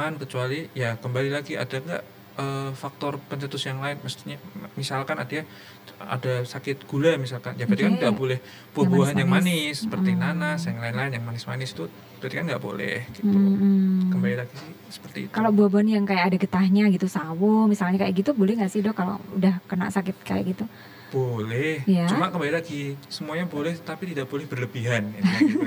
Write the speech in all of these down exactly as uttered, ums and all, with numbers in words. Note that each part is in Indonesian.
aman, kecuali ya kembali lagi ada nggak uh, faktor pencetus yang lain, maksudnya misalkan ada ada sakit gula misalkan, ya berarti okay. kan nggak boleh buah-buahan yang manis, yang manis seperti hmm. nanas, yang lain-lain yang manis-manis itu berarti kan nggak boleh gitu. Hmm. Kembali lagi sih seperti itu. Kalau buah-buahan yang kayak ada getahnya gitu, sawo misalnya kayak gitu, boleh nggak sih dok kalau udah kena sakit kayak gitu? Boleh, ya. Cuma kembali lagi semuanya boleh tapi tidak boleh berlebihan gitu.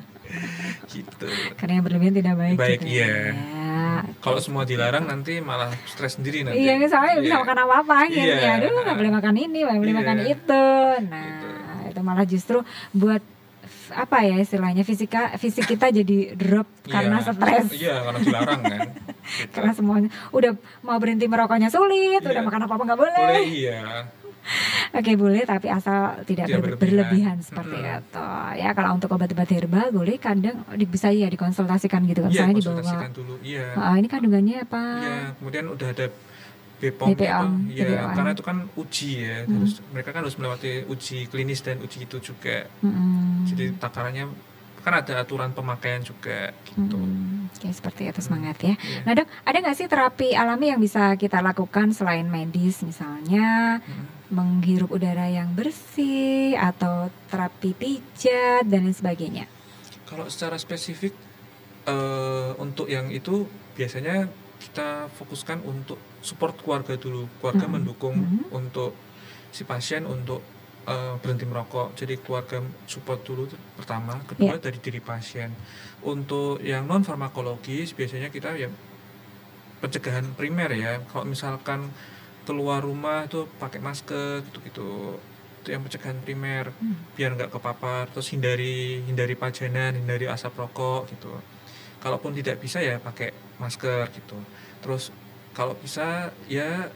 Gitu. Karena yang berlebihan tidak baik. Baik gitu. iya. Ya, kalau semua dilarang itu. Nanti malah stres sendiri nanti. Iya, misalnya bisa makan apa-apa gitu iya. ya. Aduh, nggak boleh makan ini, nggak boleh iya. makan itu. Nah, gitu. Itu malah justru buat apa ya istilahnya fisika fisik kita jadi drop karena iya. stres. Iya, karena dilarang kan. Gitu. Karena semuanya udah mau berhenti merokoknya sulit, iya. udah makan apa-apa nggak boleh. Boleh iya. Oke boleh tapi asal tidak ya, ber- berlebihan seperti hmm. itu ya. Kalau untuk obat-obat herbal boleh kadang bisa ya dikonsultasikan gitu kan, ya, misalnya dibawa dulu ya. Oh, ini kandungannya apa ya, kemudian udah ada B P O M, B P O M itu, ya, B P O M. Karena itu kan uji ya hmm. terus mereka kan harus melewati uji klinis dan uji itu juga hmm. jadi takarannya kan ada aturan pemakaian juga gitu. Hmm, oke seperti itu semangat ya. Yeah. Nah dok, ada nggak sih terapi alami yang bisa kita lakukan selain medis, misalnya hmm. menghirup udara yang bersih atau terapi pijat dan lain sebagainya? Kalau secara spesifik uh, untuk yang itu biasanya kita fokuskan untuk support keluarga dulu, keluarga hmm. mendukung hmm. untuk si pasien untuk Uh, berhenti merokok. Jadi keluarga support dulu pertama, kedua yeah. dari diri pasien. Untuk yang non farmakologis biasanya kita ya pencegahan primer ya. Kalau misalkan keluar rumah tuh pakai masker gitu-gitu. Itu yang pencegahan primer hmm. biar nggak kepapar. Terus hindari hindari pajanan, hindari asap rokok gitu. Kalaupun tidak bisa ya pakai masker gitu. Terus kalau bisa ya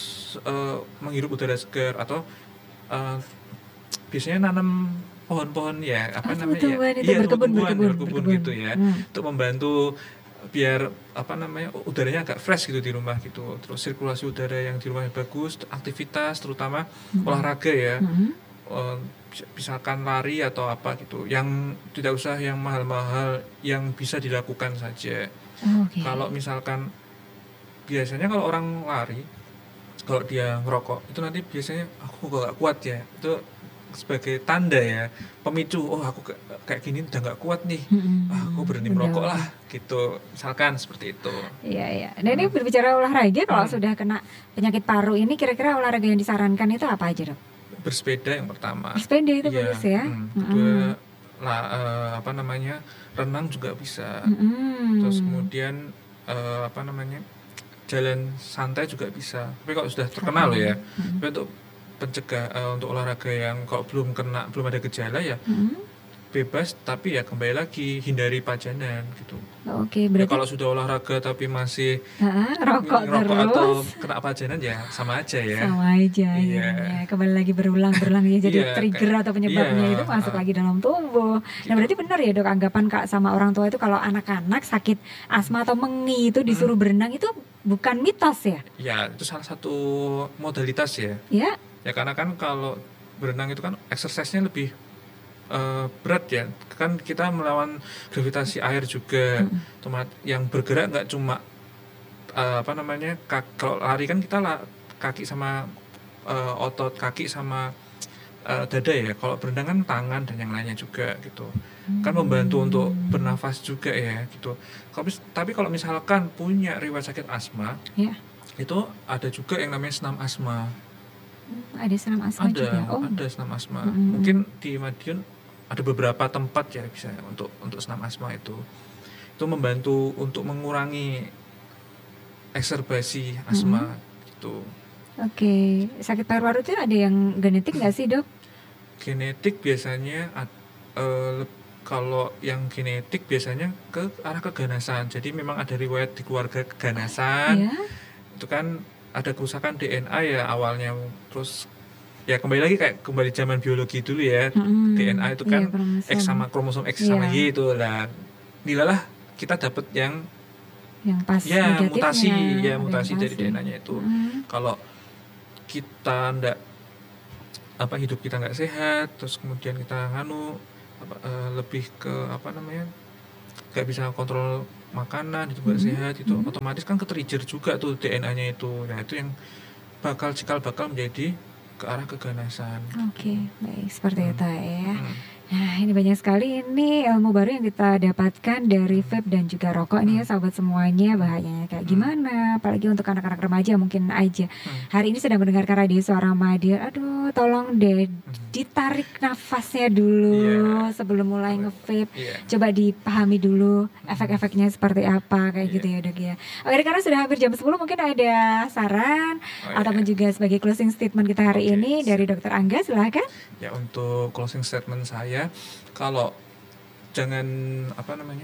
uh, menghirup udara segar atau uh, biasanya nanam pohon-pohon ya apa oh, namanya ya iya berkebun, berkebun, berkebun, berkebun gitu ya hmm. untuk membantu biar apa namanya udaranya agak fresh gitu di rumah gitu. Terus sirkulasi udara yang di rumah bagus, aktivitas terutama hmm. olahraga ya hmm. uh, misalkan lari atau apa gitu yang tidak usah yang mahal-mahal, yang bisa dilakukan saja. oh, okay. Kalau misalkan biasanya kalau orang lari kalau dia ngerokok itu nanti biasanya aku gak kuat ya, itu sebagai tanda ya pemicu, oh aku kayak gini udah nggak kuat nih, hmm, ah, aku berhenti merokok lah gitu misalkan seperti itu. Iya iya. Dan hmm. ini berbicara olahraga kalau hmm. sudah kena penyakit paru ini kira-kira olahraga yang disarankan itu apa aja dok? Bersepeda yang pertama. Bersepeda itu ya, bagus ya. Hmm, kedua hmm. lah uh, apa namanya renang juga bisa. Hmm. Terus kemudian uh, apa namanya jalan santai juga bisa. Tapi kalau sudah terkenal loh ya. Hmm. Tapi untuk pencegah uh, untuk olahraga yang kalau belum kena belum ada gejala ya hmm. bebas, tapi ya kembali lagi hindari pajanan gitu. Oke, berarti ya, kalau sudah olahraga tapi masih ha, rokok ngerokok terus atau kena pajanan ya sama aja ya. Sama aja ya. ya. Kembali lagi berulang-berulang ya jadi yeah, trigger kayak, atau penyebabnya yeah, itu masuk uh, lagi dalam tubuh. Gitu. Nah, berarti benar ya dok anggapan Kak sama orang tua itu kalau anak-anak sakit asma atau mengi itu disuruh hmm. berenang itu bukan mitos ya? Ya, itu salah satu modalitas ya. Ya. Ya karena kan kalau berenang itu kan exercise-nya lebih Uh, berat ya, kan kita melawan gravitasi air juga. hmm. Yang bergerak nggak cuma uh, apa namanya kaki, kalau lari kan kita lah, kaki sama uh, otot kaki sama uh, dada ya. Kalau berenang kan tangan dan yang lainnya juga gitu, hmm. kan membantu untuk bernafas juga ya gitu. Tapi kalau misalkan punya riwayat sakit asma, yeah. itu ada juga yang namanya senam asma. Ada senam asma ada, juga. Oh. Ada senam asma. Hmm. Mungkin di Madiun ada beberapa tempat ya bisa untuk untuk senam asma itu. Itu membantu untuk mengurangi ekserbasi asma hmm. gitu. Oke, okay. Sakit paru-paru itu ada yang genetik nggak sih dok? Genetik biasanya uh, kalau yang genetik biasanya ke arah keganasan. Jadi memang ada riwayat di keluarga keganasan. Yeah. Itu kan ada kerusakan D N A ya awalnya, terus ya kembali lagi kayak kembali zaman biologi dulu ya. hmm, D N A itu kan iya, X sama kromosom X sama iya. Y itu lah. Nilalah kita dapat yang yang pas ya mutasi ya mutasi dari mutasi. D N A-nya itu. Hmm. Kalau kita ndak apa hidup kita nggak sehat, terus kemudian kita nganu apa, uh, lebih ke apa namanya nggak bisa kontrol makanan itu buat Mhm. sehat itu Mhm. otomatis kan ke-trigger juga tuh D N A-nya itu. Nah, itu yang bakal cikal bakal menjadi ke arah keganasan. Oke, baik seperti Hmm. itu ya. Hmm. Nah, ini banyak sekali ini ilmu baru yang kita dapatkan dari vape dan juga rokok nih ya sahabat semuanya, bahayanya kayak gimana, apalagi untuk anak-anak remaja mungkin aja hari ini sedang mendengarkan radio Suara Madiun. Aduh, tolong deh ditarik nafasnya dulu Iya. sebelum mulai nge-vape. Iya. Coba dipahami dulu efek-efeknya seperti apa kayak Iya. gitu ya, Dok ya. Oke, karena sudah hampir jam sepuluh, mungkin ada saran Oh, ataupun iya. juga sebagai closing statement kita hari Oke, ini dari Dokter Angga, silakan. Ya, untuk closing statement saya, kalau jangan apa namanya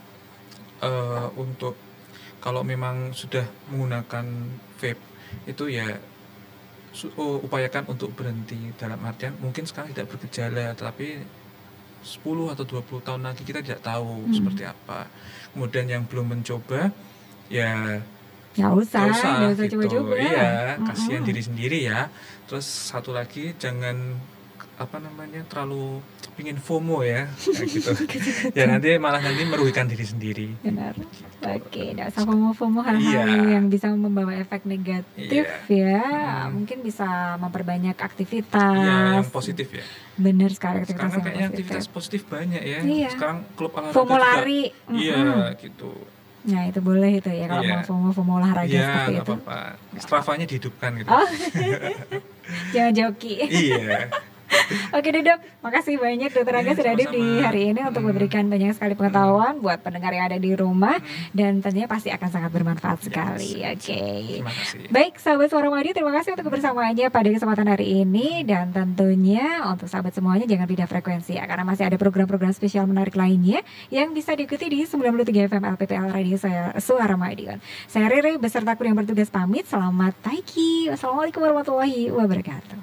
uh, untuk kalau memang sudah menggunakan vape itu ya su- uh, upayakan untuk berhenti, dalam artian mungkin sekarang tidak bergejala, tapi sepuluh atau dua puluh tahun lagi kita tidak tahu Hmm. seperti apa. Kemudian yang belum mencoba ya Nggak usah, nggak usah, nggak usah gitu. coba-coba. Iya, Mm-mm. kasihan diri sendiri ya. Terus satu lagi, jangan apa namanya terlalu pingin FOMO ya, kayak gitu. Ya nanti malah nanti merugikan diri sendiri. Benar. Oke, nggak usah FOMO-FOMO hal-hal Iya. yang bisa membawa efek negatif Iya. ya. Hmm. Mungkin bisa memperbanyak Iya, aktivitas. yang positif ya. Benar sekali, aktivitas Sekarang yang kayaknya positif. aktivitas positif banyak ya. Iya. Sekarang klub olahraga FOMO juga. lari. Iya, Mm-mm. gitu. Nah, itu boleh itu ya kalau Iya. mau FOMO-FOMO olahraga Iya, seperti nggak itu. apa-apa. Strafanya dihidupkan gitu. Oh. Jangan joki. Iya. Oke deh, Dok, makasih banyak Dokter Angga Iya, sudah hadir di sama-sama. hari ini untuk Hmm. memberikan banyak sekali pengetahuan buat pendengar yang ada di rumah, Hmm. dan tentunya pasti akan sangat bermanfaat sekali. Yes. Oke. Terima kasih. Baik, sahabat Suara Madiun, terima kasih untuk kebersamaannya pada kesempatan hari ini, dan tentunya untuk sahabat semuanya jangan pindah frekuensi ya, karena masih ada program-program spesial menarik lainnya yang bisa diikuti di sembilan puluh tiga F M L P P L Radio saya, Suara Madiun. Saya Rere beserta kru yang bertugas pamit. Selamat pagi. Wassalamualaikum warahmatullahi wabarakatuh.